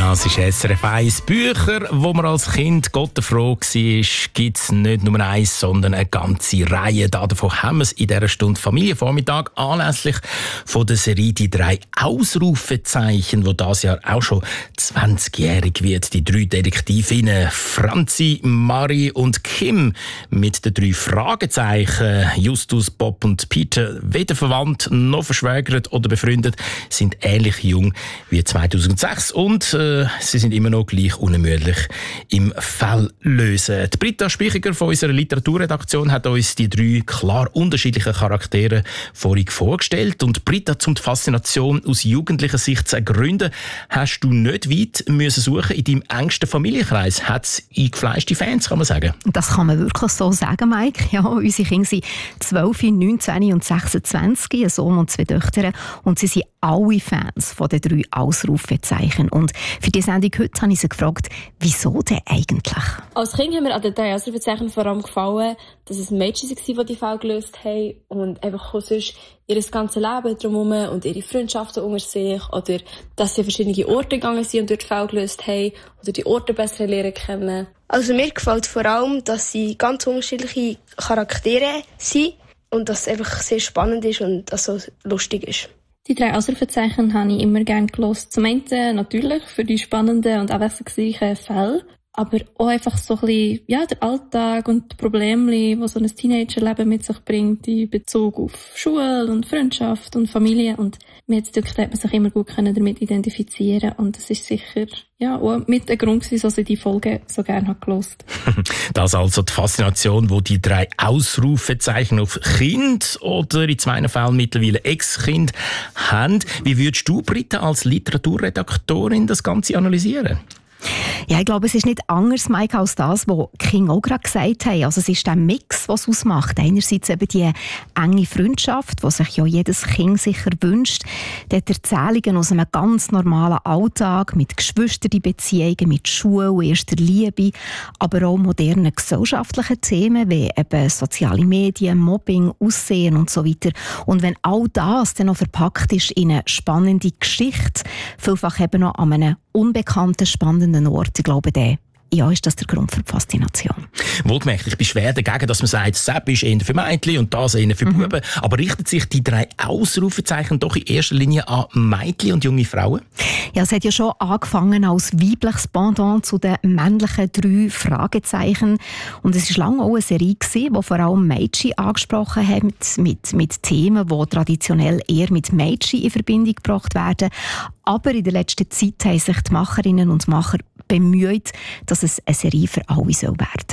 Das ist SRF 1. Bücher, wo man als Kind Gott froh war, gibt es nicht nur eins, sondern eine ganze Reihe. Davon haben wir es in dieser Stunde Familienvormittag anlässlich von der Serie «Die 3 Ausrufezeichen», wo das Jahr auch schon 20-jährig wird. Die 3 Detektivinnen Franzi, Marie und Kim mit den 3 Fragezeichen. Justus, Bob und Peter, weder verwandt noch verschwägert oder befreundet, sind ähnlich jung wie 2006 und sie sind immer noch gleich unermüdlich im Fall lösen. Die Britta Spichiger von unserer Literaturredaktion hat uns die 3 klar unterschiedlichen Charaktere vorhin vorgestellt. Und Britta, um die Faszination aus jugendlicher Sicht zu ergründen, hast du nicht weit müssen suchen in deinem engsten Familienkreis. Hat es eingefleischte Fans, kann man sagen? Das kann man wirklich so sagen, Mike. Ja, unsere Kinder sind 12, 19 und 26, ein Sohn und 2 Töchter. Und sie sind alle Fans von den 3 Ausrufezeichen. Und für die Sendung heute habe ich sie gefragt, wieso denn eigentlich? Als Kind haben mir an den 3 Ausrufezeichen vor allem gefallen, dass es Mädchen waren, die Fall gelöst haben und einfach sonst ihr ganzes Leben drumherum und ihre Freundschaften unter sich oder dass sie an verschiedene Orte gegangen sind und dort Fall gelöst haben oder die Orte besser lernen kennen. Also mir gefällt vor allem, dass sie ganz unterschiedliche Charaktere sind und dass es einfach sehr spannend ist und dass es lustig ist. Die 3 Ausrufezeichen habe ich immer gerne gehört. Zum einen natürlich für die spannenden und abwechslungsreichen Fälle, aber auch einfach so ein bisschen, ja, der Alltag und die Probleme, die so ein Teenagerleben mit sich bringt, in Bezug auf Schule und Freundschaft und Familie. Und mir hat man sich immer gut damit identifizieren und das ist sicher, ja, auch mit der Grund, wieso ich die Folge so gerne gehört habe. Das also die Faszination, die die 3 Ausrufezeichen auf Kind oder in 2 Fällen mittlerweile Ex-Kind haben. Wie würdest du, Britta, als Literaturredaktorin das Ganze analysieren? Ja, ich glaube, es ist nicht anders, Mike, als das, was King auch gerade gesagt haben. Also es ist der Mix, was es ausmacht. Einerseits eben die enge Freundschaft, die sich ja jedes Kind sicher wünscht. Dann die Erzählungen aus einem ganz normalen Alltag mit Geschwisterbeziehungen, mit Schule, erster Liebe, aber auch modernen gesellschaftlichen Themen wie eben soziale Medien, Mobbing, Aussehen und so weiter. Und wenn all das dann noch verpackt ist in eine spannende Geschichte, vielfach eben noch an einem unbekannten, spannenden Ort, ich glaube, ja, ist das der Grund für die Faszination. Wohlgemerkt, ich bin schwer dagegen, dass man sagt, Sepp ist eher für Mädchen und das eher für Buben. Aber richten sich die 3 Ausrufezeichen doch in erster Linie an Mädchen und junge Frauen? Ja, es hat ja schon angefangen als weibliches Pendant zu den männlichen 3 Fragezeichen. Und es war lange auch eine Serie, die vor allem Mädchen angesprochen hat, mit Themen, die traditionell eher mit Mädchen in Verbindung gebracht werden. Aber in der letzten Zeit haben sich die Macherinnen und Macher bemüht, dass es eine Serie für alle werden soll.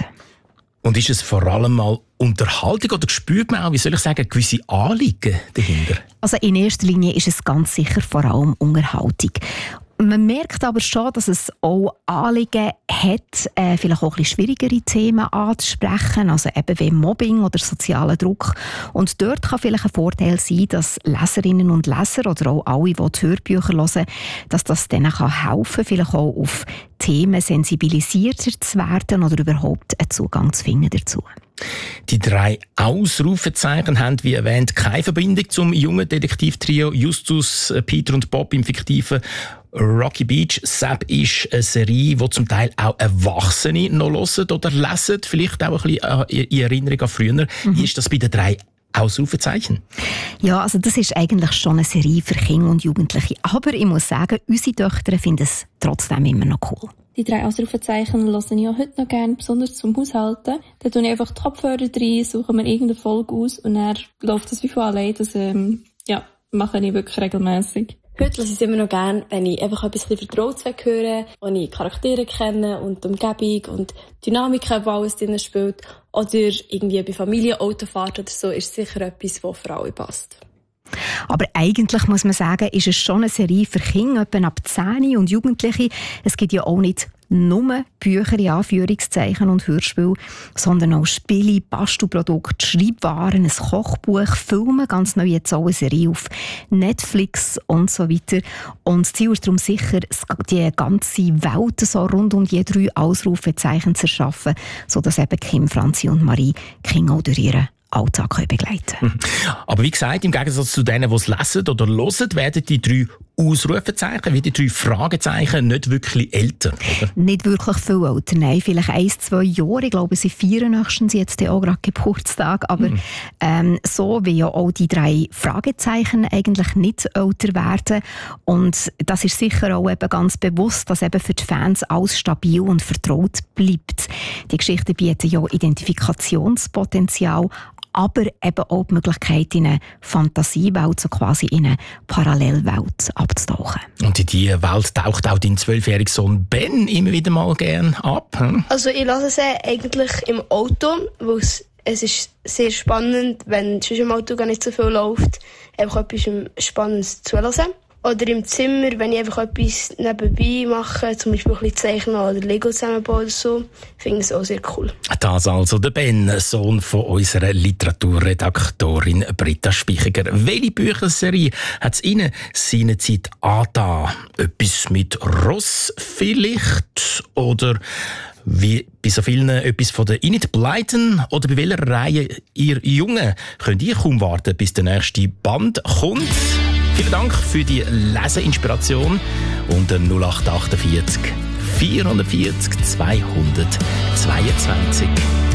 Und ist es vor allem mal Unterhaltung oder spürt man auch, wie soll ich sagen, gewisse Anliegen dahinter? Also in erster Linie ist es ganz sicher vor allem Unterhaltung. Man merkt aber schon, dass es auch Anliegen hat, vielleicht auch ein bisschen schwierigere Themen anzusprechen, also eben wie Mobbing oder sozialen Druck. Und dort kann vielleicht ein Vorteil sein, dass Leserinnen und Leser oder auch alle, die die Hörbücher hören, dass das denen helfen kann, vielleicht auch auf Themen sensibilisierter zu werden oder überhaupt einen Zugang zu finden dazu. Die 3 Ausrufezeichen haben, wie erwähnt, keine Verbindung zum jungen Detektivtrio Justus, Peter und Bob im fiktiven Rocky Beach. Sepp ist eine Serie, die zum Teil auch Erwachsene noch hören oder lesen, vielleicht auch ein bisschen in Erinnerung an früher. Wie ist das bei den 3 Ausrufezeichen? Ja, also das ist eigentlich schon eine Serie für Kinder und Jugendliche. Aber ich muss sagen, unsere Töchter finden es trotzdem immer noch cool. Die 3 Ausrufezeichen höre ich auch heute noch gerne, besonders zum Haushalten. Da tue ich einfach die Kopfhörer rein, suche mir irgendeine Folge aus und dann läuft das wie von allein. Das mache ich wirklich regelmässig. Heute lasse ich es immer noch gerne, wenn ich einfach ein bisschen Vertrautes höre, wo ich Charaktere kenne und die Umgebung und die Dynamik, die alles drin spielt. Oder irgendwie bei Familienautofahrt oder so ist sicher etwas, das für alle passt. Aber eigentlich muss man sagen, ist es schon eine Serie für Kinder, etwa ab 10 und Jugendliche. Es gibt ja auch nicht nur Bücher in Anführungszeichen und Hörspiele, sondern auch Spiele, Bastelprodukte, Schreibwaren, ein Kochbuch, Filme, ganz neu jetzt auch eine Serie auf Netflix und so weiter. Und das Ziel ist darum sicher, die ganze Welt so rund um die 3 Ausrufezeichen zu erschaffen, sodass eben Kim, Franzi und Marie Kinder auch durch ihren Alltag begleiten können. Aber wie gesagt, im Gegensatz zu denen, die es lesen oder hören, werden die 3 Ausrufezeichen, wie die 3 Fragezeichen, nicht wirklich älter, oder? Nicht wirklich viel älter, nein. Vielleicht 1-2 Jahre. Ich glaube, sie feiern nächstens jetzt auch gerade Geburtstag. Aber so wie ja auch die 3 Fragezeichen eigentlich nicht älter werden. Und das ist sicher auch eben ganz bewusst, dass eben für die Fans alles stabil und vertraut bleibt. Die Geschichten bieten ja Identifikationspotenzial, aber eben auch die Möglichkeit, in eine Fantasiewelt, so quasi in eine Parallelwelt abzutauchen. Und in diese Welt taucht auch dein 12-jähriger Sohn Ben immer wieder mal gern ab? Also ich höre sie eigentlich im Auto, weil es ist sehr spannend, wenn schon im Auto gar nicht so viel läuft, einfach etwas Spannendes zu hören. Oder im Zimmer, wenn ich einfach etwas nebenbei mache, zum Beispiel ein bisschen zeichnen oder Lego zusammenbauen oder so, finde ich es auch sehr cool. Das also der Ben, Sohn von unserer Literaturredaktorin Britta Spichiger. Welche Bücherserie hat es Ihnen seinerzeit angetan? Etwas mit Ross vielleicht? Oder wie bei so vielen etwas von der Enid Blyton? Oder bei welcher Reihe ihr Jungen könnt ihr kaum warten, bis der nächste Band kommt? Vielen Dank für die Leseinspiration unter 0848 440 222.